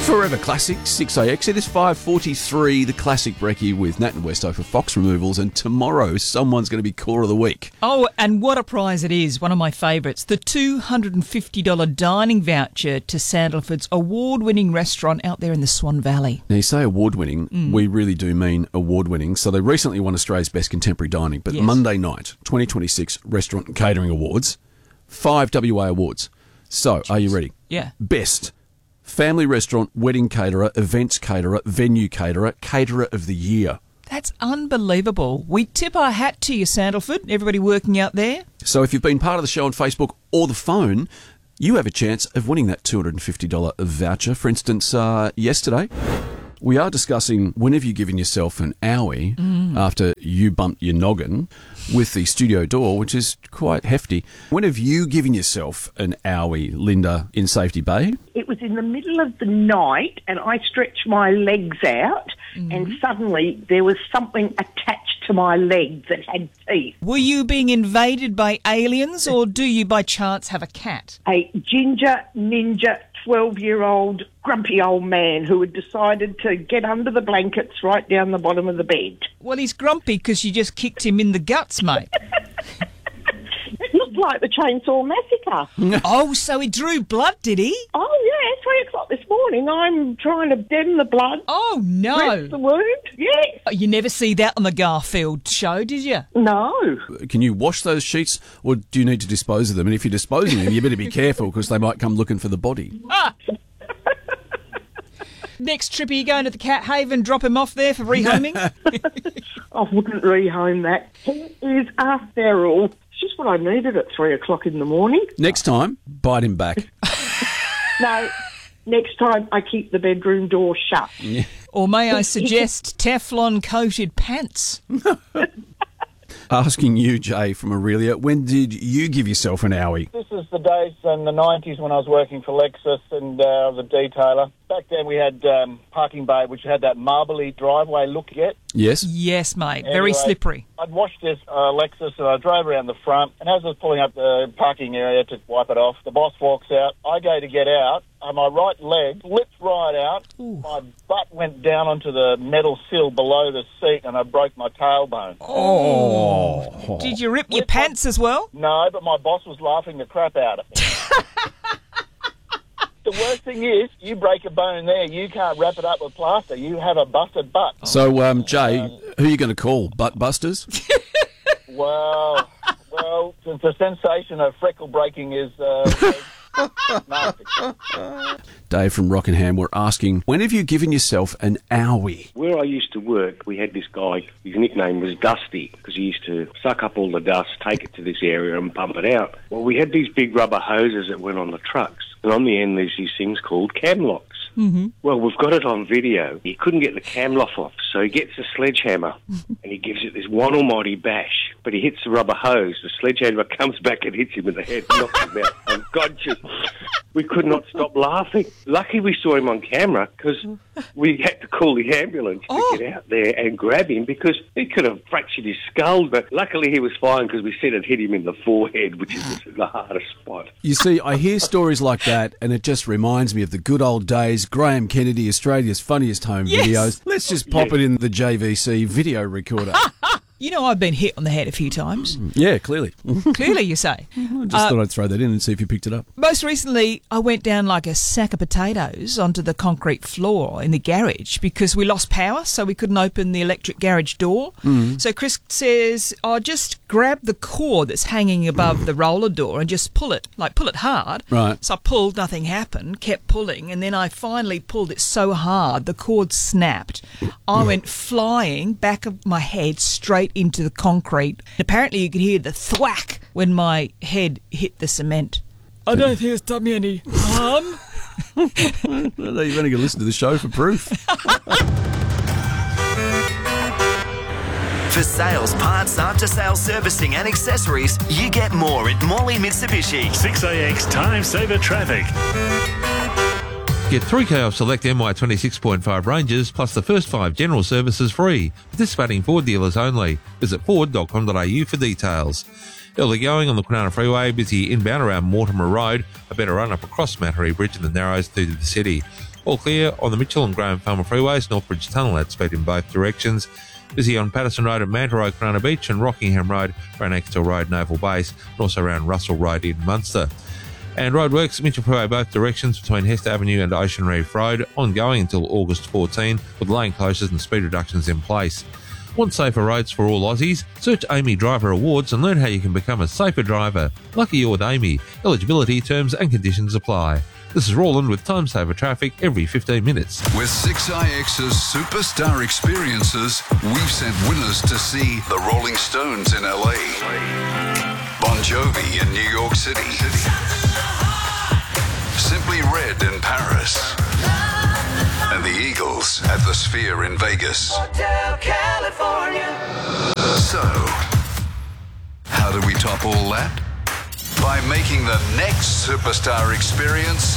Forever Classic, 6AX. It is 5:43, the Classic Brekkie with Nat and Westo for Fox Removals, and tomorrow someone's going to be Core of the Week. Oh, and what a prize it is, one of my favourites. The $250 dining voucher to Sandalford's award-winning restaurant out there in the Swan Valley. Now, you say award-winning, we really do mean award-winning. So they recently won Australia's Best Contemporary Dining, but Yes. Monday night, 2026 Restaurant and Catering Awards, 5 WA awards. So, are you ready? Yeah. Best Family Restaurant, Wedding Caterer, Events Caterer, Venue Caterer, Caterer of the Year. That's unbelievable. We tip our hat to you, Sandalford, everybody working out there. So if you've been part of the show on Facebook or the phone, you have a chance of winning that $250 voucher. For instance, yesterday, we are discussing when have you given yourself an owie after you bumped your noggin with the studio door, which is quite hefty. When have you given yourself an owie, Linda, in Safety Bay? It was in the middle of the night and I stretched my legs out and suddenly there was something attached to my leg that had teeth. Were you being invaded by aliens, or do you by chance have a cat? A ginger ninja 12-year-old grumpy old man who had decided to get under the blankets right down the bottom of the bed. Well, he's grumpy because you just kicked him in the guts, mate. It looked like the Chainsaw Massacre. Oh, so he drew blood, did he? Oh, yeah, 3 o'clock this morning. I'm trying to stem the blood. Oh, no. Dress the wound. Yes. You never see that on the Garfield show, did you? No. Can you wash those sheets, or do you need to dispose of them? And if you're disposing of them, you better be careful because they might come looking for the body. Next trip, are you going to the Cat Haven, drop him off there for rehoming? I wouldn't rehome that. He is a feral. It's just what I needed at 3 o'clock in the morning. Next time, bite him back. No, next time I keep the bedroom door shut. Or may I suggest Teflon-coated pants? Asking you, Jay from Aurelia, when did you give yourself an owie? This is the days in the 90s when I was working for Lexus and I was a detailer. Back then we had parking bay which had that marbly driveway look yet. Yes? Yes, mate. Anyway, Very slippery. I'd washed this Lexus and I drove around the front, and as I was pulling up the parking area to wipe it off, the boss walks out. I go to get out, and my right leg slipped right out. Ooh. My butt went down onto the metal sill below the seat and I broke my tailbone. Oh. Did you rip your pants as well? No, but my boss was laughing the crap out of me. The worst thing is, you break a bone there, you can't wrap it up with plaster. You have a busted butt. So, Jay, who are you going to call? Butt Busters? Well, since the sensation of freckle breaking is nasty. Dave from Rockingham, we're asking, when have you given yourself an owie? Where I used to work, we had this guy, his nickname was Dusty, because he used to suck up all the dust, take it to this area and pump it out. Well, we had these big rubber hoses that went on the trucks, and on the end there's these things called cam locks. Mm-hmm. Well, we've got it on video. He couldn't get the cam lock off, so he gets a sledgehammer and he gives it this one almighty bash, but he hits the rubber hose. The sledgehammer comes back and hits him in the head, knocks him out. Unconscious. We could not stop laughing. Lucky we saw him on camera, because we had to call the ambulance to get out there and grab him, because he could have fractured his skull, but luckily he was fine because we said it hit him in the forehead, which is the hardest spot. You see, I hear stories like that, and it just reminds me of the good old days. Graham Kennedy, Australia's funniest home videos. Let's just pop it in the JVC video recorder. You know, I've been hit on the head a few times. Yeah, clearly. Clearly, you say. I just thought I'd throw that in and see if you picked it up. Most recently, I went down like a sack of potatoes onto the concrete floor in the garage because we lost power, so we couldn't open the electric garage door. So Chris says, just grab the cord that's hanging above the roller door and just pull it hard. Right. So I pulled, nothing happened, kept pulling, and then I finally pulled it so hard, the cord snapped. I went flying back of my head straight into the concrete. Apparently you could hear the thwack when my head hit the cement. I don't think it's done me any harm. Well, you've only got to listen to the show for proof. For sales, parts, after-sales servicing and accessories, you get more at Morley Mitsubishi. 6AX Time Saver Traffic. Get 3K off select MY 26.5 ranges plus the first 5 general services free. Participating Ford dealers only. Visit ford.com.au for details. Early going on the Kwinana Freeway, busy inbound around Mortimer Road, a better run up across Mattery Bridge and the Narrows through to the city. All clear on the Mitchell and Graham Farmer freeways, Northbridge Tunnel at speed in both directions. Busy on Patterson Road at Manta Road, Corona Beach, and Rockingham Road around Axtell Road, Naval Base, and also around Russell Road in Munster. And roadworks, Mitchell Freeway both directions between Hester Avenue and Ocean Reef Road, ongoing until August 14, with lane closures and speed reductions in place. Want safer roads for all Aussies? Search Amy Driver Awards and learn how you can become a safer driver. Lucky you're with Amy. Eligibility, terms and conditions apply. This is Roland with Time Saver Traffic every 15 minutes. With 6IX's Superstar Experiences, we've sent winners to see the Rolling Stones in LA, Bon Jovi in New York City, Simply Red in Paris, and the Eagles at the Sphere in Vegas. Hotel California. So, how do we top all that? By making the next Superstar Experience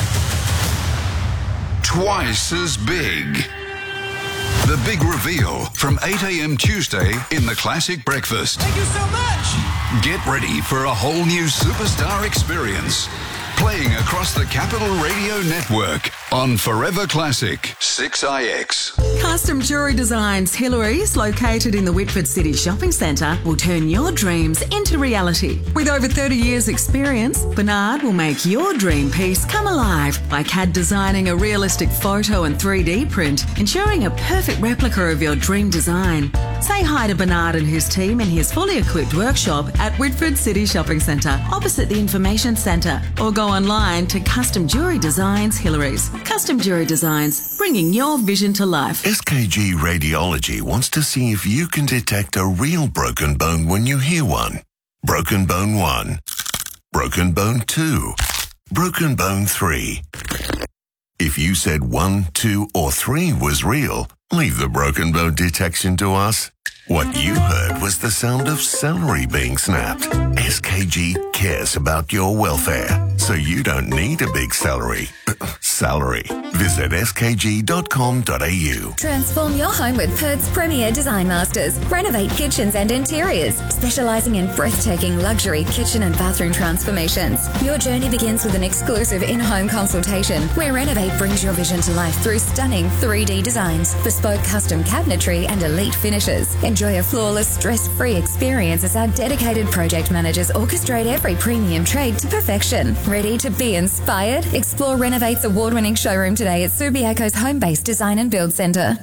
twice as big. The big reveal from 8 a.m. Tuesday in the Classic Breakfast. Thank you so much. Get ready for a whole new Superstar Experience. Playing across the Capital Radio Network on Forever Classic 6IX. Custom Jewellery Designs Hillary's, located in the Whitford City Shopping Centre, will turn your dreams into reality. With over 30 years' experience, Bernard will make your dream piece come alive by CAD designing a realistic photo and 3D print, ensuring a perfect replica of your dream design. Say hi to Bernard and his team in his fully equipped workshop at Whitford City Shopping Centre, opposite the Information Centre, or go online to Custom Jewellery Designs Hillary's. Custom Jewellery Designs, bringing your vision to life. SKG Radiology wants to see if you can detect a real broken bone when you hear one. Broken bone 1. Broken bone 2. Broken bone 3. If you said 1, 2, or 3 was real, leave the broken bone detection to us. What you heard was the sound of celery being snapped. SKG cares about your welfare, so you don't need a big salary. Visit skg.com.au. Transform your home with Perth's premier design masters. Renovate kitchens and interiors, specialising in breathtaking luxury kitchen and bathroom transformations. Your journey begins with an exclusive in-home consultation where Renovate brings your vision to life through stunning 3D designs, bespoke custom cabinetry and elite finishes. Enjoy a flawless, stress-free experience as our dedicated project managers orchestrate every premium trade to perfection. Ready to be inspired? Explore Renovate's award-winning showroom today at Subiaco's home-based design and build centre.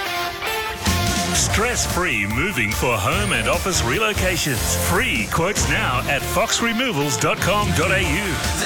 Stress-free moving for home and office relocations. Free quotes now at foxremovals.com.au.